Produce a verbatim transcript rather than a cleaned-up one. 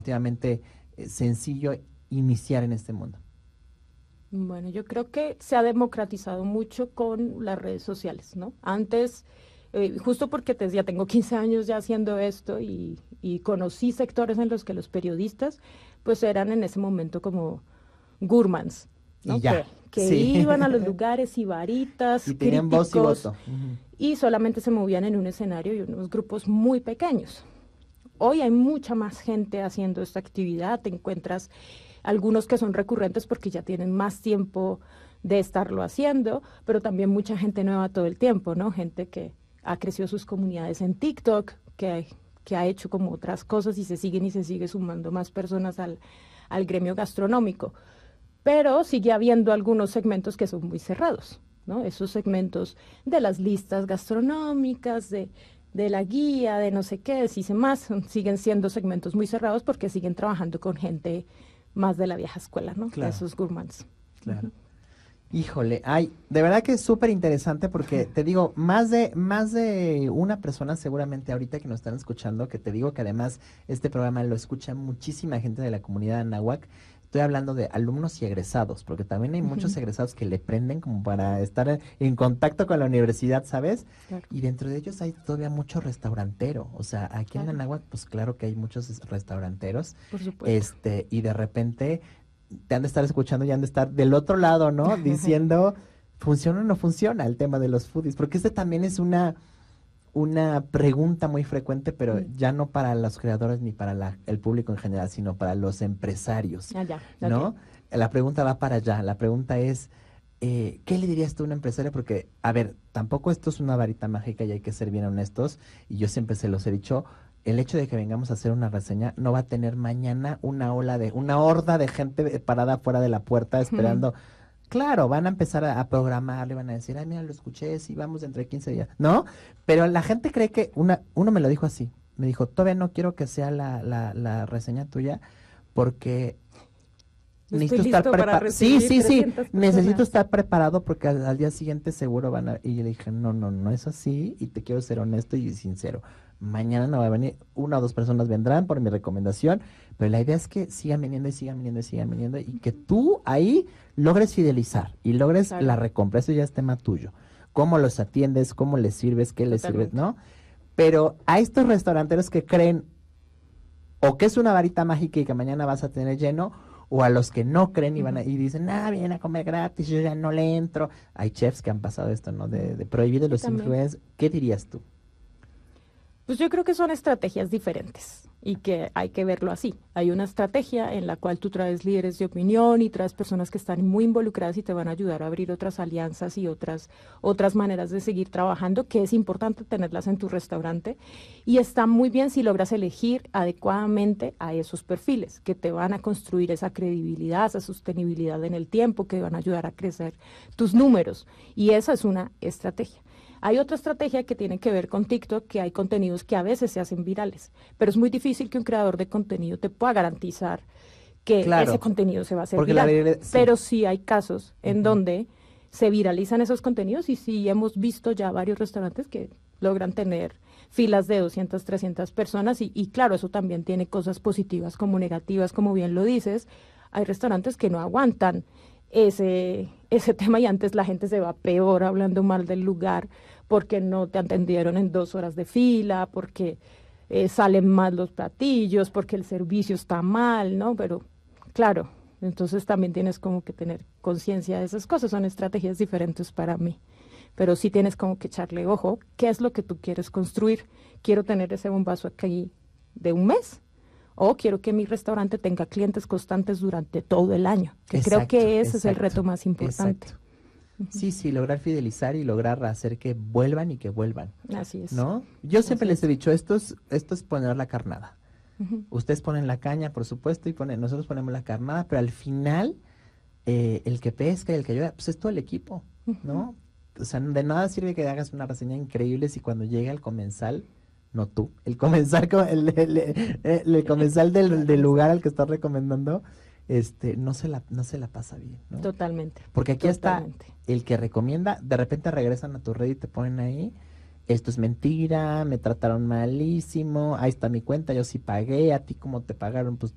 relativamente eh, sencillo iniciar en este mundo? Bueno, yo creo que se ha democratizado mucho con las redes sociales, ¿no? Antes, eh, justo porque te decía, tengo quince años ya haciendo esto y, y conocí sectores en los que los periodistas, pues eran en ese momento como gurmans, Y ¿no? Que, ya, que sí. iban a los lugares y varitas, Y tenían voz y críticos, voto. Ujú. y solamente se movían en un escenario y unos grupos muy pequeños. Hoy hay mucha más gente haciendo esta actividad, te encuentras algunos que son recurrentes porque ya tienen más tiempo de estarlo haciendo, pero también mucha gente nueva todo el tiempo, ¿no? Gente que ha crecido sus comunidades en TikTok, que, que ha hecho como otras cosas y se siguen y se sigue sumando más personas al, al gremio gastronómico. Pero sigue habiendo algunos segmentos que son muy cerrados, ¿no? Esos segmentos de las listas gastronómicas, de, de la guía, de no sé qué, si sé más, son- siguen siendo segmentos muy cerrados porque siguen trabajando con gente más de la vieja escuela, ¿no? De Claro, esos gourmands. claro. Híjole, ay, de verdad que es súper interesante porque te digo, más de, más de una persona seguramente ahorita que nos están escuchando, que te digo que además este programa lo escucha muchísima gente de la comunidad anáhuac. Estoy hablando de alumnos y egresados, porque también hay muchos Ujú, egresados que le prenden como para estar en en contacto con la universidad, ¿sabes? claro, Y dentro de ellos hay todavía mucho restaurantero. O sea, aquí en claro, Anáhuac, pues claro que hay muchos es- restauranteros. por supuesto. Este, y de repente te han de estar escuchando y han de estar del otro lado, ¿no? Diciendo, ¿funciona o no funciona el tema de los foodies? Porque este también es una, una pregunta muy frecuente, pero Mm, ya no para los creadores ni para la- el público en general, sino para los empresarios, ah, ya, ok. ¿no? La pregunta va para allá. La pregunta es, eh, ¿qué le dirías tú a un empresario? Porque, a ver, tampoco esto es una varita mágica y hay que ser bien honestos, y yo siempre se los he dicho, el hecho de que vengamos a hacer una reseña no va a tener mañana una ola de, una horda de gente parada fuera de la puerta esperando. Claro, van a empezar a, a programarle, van a decir, ay, mira, lo escuché, sí, vamos dentro de quince días, ¿no? Pero la gente cree que, una, uno me lo dijo así, me dijo, todavía no quiero que sea la, la, la reseña tuya porque No estoy necesito estar listo para preparado. Sí, recibir sí, sí, trescientas necesito personas. estar preparado porque al, al día siguiente seguro van a... Y yo le dije, no, no, no es así y te quiero ser honesto y sincero. Mañana no va a venir, una o dos personas vendrán por mi recomendación, pero la idea es que sigan viniendo y sigan viniendo y sigan viniendo y que tú ahí logres fidelizar y logres la Claro, recompra. Eso ya es tema tuyo. Cómo los atiendes, cómo les sirves, qué les sirves, totalmente. ¿no? Pero a estos restauranteros que creen o que es una varita mágica y que mañana vas a tener lleno, o a los que no creen y van a, Ujú, y dicen, ah, vienen a comer gratis, yo ya no le entro. Hay chefs que han pasado esto, ¿no? De, ujú. de prohibir a Sí, los también. influencers. ¿Qué dirías tú? Pues yo creo que son estrategias diferentes y que hay que verlo así. Hay una estrategia en la cual tú traes líderes de opinión y traes personas que están muy involucradas y te van a ayudar a abrir otras alianzas y otras, otras maneras de seguir trabajando, que es importante tenerlas en tu restaurante. Y está muy bien si logras elegir adecuadamente a esos perfiles que te van a construir esa credibilidad, esa sostenibilidad en el tiempo, que van a ayudar a crecer tus números. Y esa es una estrategia. Hay otra estrategia que tiene que ver con TikTok, que hay contenidos que a veces se hacen virales, pero es muy difícil que un creador de contenido te pueda garantizar que ese Claro, contenido se va a hacer porque la viral. realidad, sí. Pero sí hay casos en Ujú. donde se viralizan esos contenidos y sí hemos visto ya varios restaurantes que logran tener filas de doscientas, trescientas personas y, y claro, eso también tiene cosas positivas como negativas, como bien lo dices. Hay restaurantes que no aguantan ese, ese tema y antes la gente se va peor hablando mal del lugar porque no te atendieron en dos horas de fila, porque eh, salen mal los platillos, porque el servicio está mal, ¿no? Pero claro, entonces también tienes como que tener conciencia de esas cosas, son estrategias diferentes para mí. Pero sí tienes como que echarle ojo, ¿qué es lo que tú quieres construir? Quiero tener ese bombazo aquí de un mes o quiero que mi restaurante tenga clientes constantes durante todo el año, que creo Exacto, que ese es el exacto, reto más importante. exacto. Ujú. Sí, sí, lograr fidelizar y lograr hacer que vuelvan y que vuelvan, Así es, ¿no? Yo siempre así les he es. dicho, esto es, esto es poner la carnada. Ujú. Ustedes ponen la caña, por supuesto, y ponen, nosotros ponemos la carnada, pero al final eh, el que pesca y el que ayuda, pues es todo el equipo, Ujú. ¿no? O sea, de nada sirve que hagas una reseña increíble si cuando llega el comensal, no tú, el comensal, co- el, el- el- el comensal del, del lugar al que estás recomendando, este, no se la, no se la pasa bien, ¿no? Totalmente, Porque aquí está totalmente. el que recomienda, de repente regresan a tu red y te ponen ahí, esto es mentira, me trataron malísimo, ahí está mi cuenta, yo sí pagué, a ti cómo te pagaron, pues